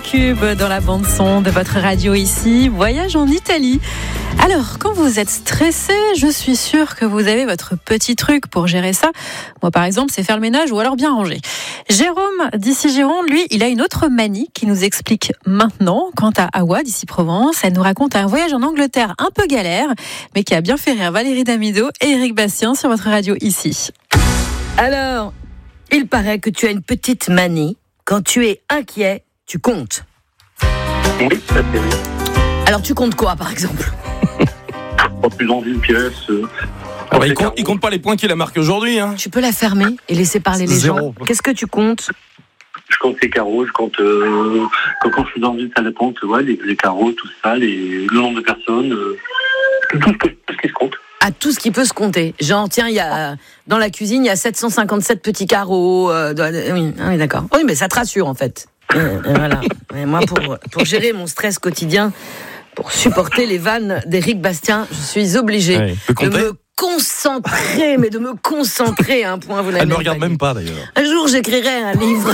Cube dans la bande-son de votre radio ici. Voyage en Italie. Alors, quand vous êtes stressé, je suis sûre que vous avez votre petit truc pour gérer ça. Moi, par exemple, c'est faire le ménage ou alors bien ranger. Jérôme, d'ici Gironde, lui, il a une autre manie qui nous explique maintenant. Quant à Awa, d'ici Provence, elle nous raconte un voyage en Angleterre un peu galère, mais qui a bien fait rire Valérie Damido et Éric Bastien sur votre radio ici. Alors, il paraît que tu as une petite manie. Quand tu es inquiet, tu comptes. Oui, ça c'est vrai. Alors, tu comptes quoi, par exemple ? Pas plus dans une pièce. Il compte pas les points qu'il a marqués aujourd'hui. Hein. Tu peux la fermer et laisser parler les gens. Qu'est-ce que tu comptes ? Je compte les carreaux, quand je suis dans une salle de compte, ouais, les carreaux, tout ça, le nombre de personnes, tout ce qui se compte. À tout ce qui peut se compter. Genre, tiens, dans la cuisine, il y a 757 petits carreaux. Oui, d'accord. Oui, mais ça te rassure, en fait. Voilà. Et moi, pour gérer mon stress quotidien, pour supporter les vannes d'Éric Bastien, je suis obligée de me concentrer à un point. Vous n'avez Elle ne me regarde même pas, d'ailleurs. Un jour, j'écrirai un livre.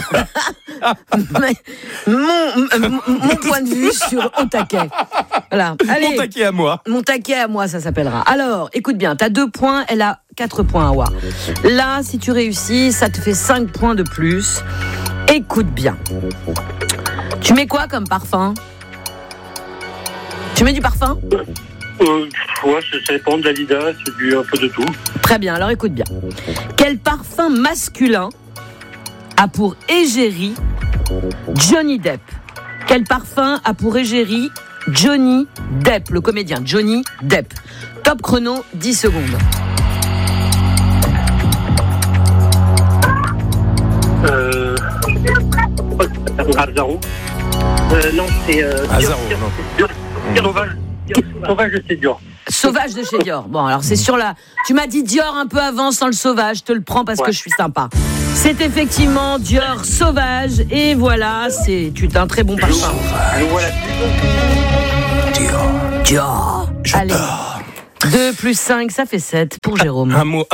mon point de vue sur Au taquet. Voilà. Allez, Mon taquet à moi. Mon taquet à moi, ça s'appellera. Alors, écoute bien, t'as 2 points, elle a 4 points, Awa. Là, si tu réussis, ça te fait 5 points de plus. Écoute bien. Tu mets quoi comme parfum ? Tu mets du parfum ? Ouais, ça dépend de l'Adidas, c'est un peu de tout. Très bien, alors écoute bien. Quel parfum masculin a pour égérie Johnny Depp ? Quel parfum a pour égérie Johnny Depp, le comédien Johnny Depp ? Top chrono, 10 secondes. Azaro. Non, c'est Azaro, Dior. Sauvage de chez Dior. Sauvage de chez Dior. Bon, alors c'est sur la... Tu m'as dit Dior un peu avant sans le Sauvage, je te le prends parce que je suis sympa. C'est effectivement Dior Sauvage et voilà, c'est un très bon parfum. Voilà. Dior. Allez. 2 plus 5, ça fait 7 pour Jérôme. À moi.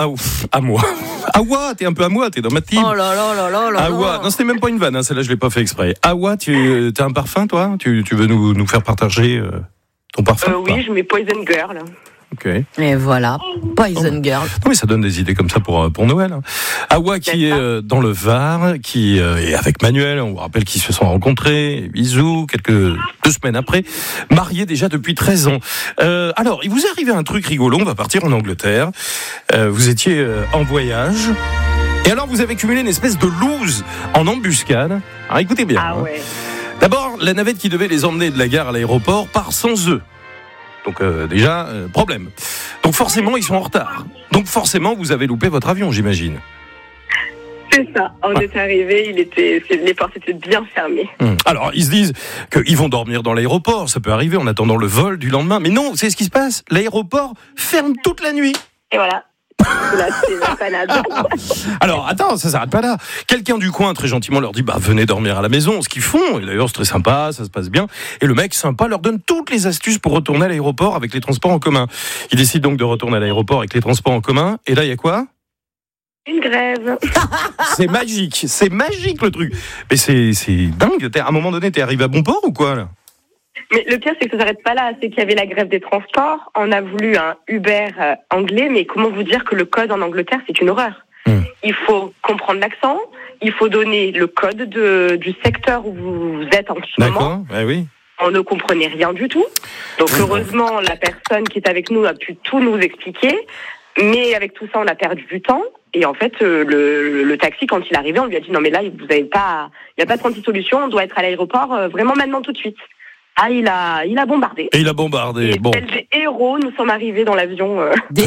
Awa, t'es un peu à moi, t'es dans ma team. Oh là là là là là. Awa, non, c'était même pas une vanne, celle-là, je l'ai pas fait exprès. Awa, t'as un parfum, toi ? Tu veux nous faire partager ton parfum ? Oui, je mets Poison Girl. Ok. Et voilà, Poison Girl. Non, mais ça donne des idées comme ça pour Noël. Awa qui est dans le Var, qui est avec Manuel, on vous rappelle qu'ils se sont rencontrés, bisous, 2 semaines après, mariés déjà depuis 13 ans. Alors, il vous est arrivé un truc rigolo, on va partir en Angleterre, vous étiez en voyage, et alors vous avez cumulé une espèce de loose en embuscade. Alors écoutez bien. Ah ouais. D'abord, la navette qui devait les emmener de la gare à l'aéroport part sans eux. Donc déjà, problème. Donc forcément, ils sont en retard. Donc forcément, vous avez loupé votre avion, j'imagine. C'est ça. On est arrivé, les portes étaient bien fermées. Alors, ils se disent qu'ils vont dormir dans l'aéroport. Ça peut arriver en attendant le vol du lendemain. Mais non, c'est ce qui se passe. L'aéroport ferme toute la nuit. Et voilà. Là, c'est la panade. Alors, attends, ça s'arrête pas là. Quelqu'un du coin, très gentiment, leur dit, venez dormir à la maison. Ce qu'ils font, et d'ailleurs, c'est très sympa, ça se passe bien. Et le mec, sympa, leur donne toutes les astuces pour retourner à l'aéroport avec les transports en commun. Ils décident donc de retourner à l'aéroport avec les transports en commun. Et là, il y a quoi ? Une grève. C'est magique le truc. Mais c'est dingue. À un moment donné, t'es arrivé à bon port ou quoi, là ? Mais le pire, c'est que ça s'arrête pas là. C'est qu'il y avait la grève des transports. On a voulu un Uber anglais, mais comment vous dire que le code en Angleterre, c'est une horreur. Il faut comprendre l'accent, il faut donner le code du secteur où vous êtes en ce moment. D'accord, oui. On ne comprenait rien du tout. Donc heureusement, la personne qui est avec nous a pu tout nous expliquer. Mais avec tout ça, on a perdu du temps. Et en fait, le taxi, quand il est arrivé, on lui a dit non mais là, il n'y a pas 36 solutions, on doit être à l'aéroport vraiment maintenant tout de suite. Ah, il a bombardé. Et il a bombardé. Et bon. Des héros, nous sommes arrivés dans l'avion. Des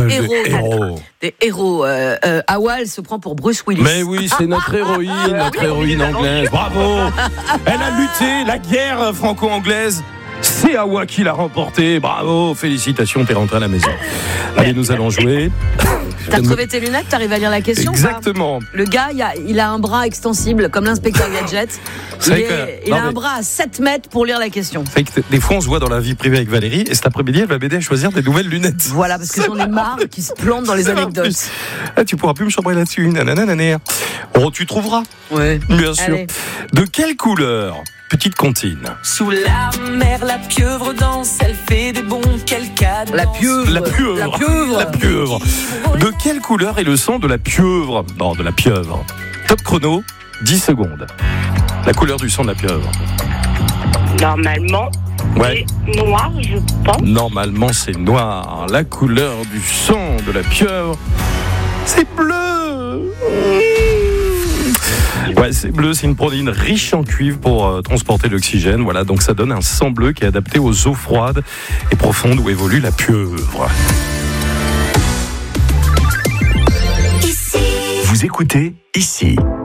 héros. Awa, elle se prend pour Bruce Willis. Mais oui, c'est notre héroïne anglaise. Bravo. Elle a lutté la guerre franco-anglaise. C'est Awa qui l'a remporté. Bravo, félicitations, t'es rentré à la maison. Allez, nous allons jouer. T'as crevé tes lunettes, t'arrives à lire la question? Exactement. Le gars, il a un bras extensible, comme l'inspecteur Gadget. Il a un bras à 7 mètres pour lire la question. C'est que des fois, on se voit dans la vie privée avec Valérie, et cet après-midi, elle va m'aider à choisir des nouvelles lunettes. Voilà, parce que j'en ai marre qu'ils se plantent dans les anecdotes. Ah, tu pourras plus me chambrer là-dessus. Oh, tu trouveras. Ouais. Bien sûr. Allez. De quelle couleur petite comptine. Sous la mer, la pieuvre danse, elle fait des bonds, quel cadence. La pieuvre. La pieuvre. De quelle couleur est le sang de la pieuvre ? Non, de la pieuvre. Top chrono, 10 secondes. La couleur du sang de la pieuvre. Normalement, Ouais. c'est noir, je pense. Normalement, c'est noir. La couleur du sang de la pieuvre, c'est bleu. Ouais, c'est bleu, c'est une protéine riche en cuivre pour transporter l'oxygène. Voilà, donc ça donne un sang bleu qui est adapté aux eaux froides et profondes où évolue la pieuvre. Vous écoutez ici.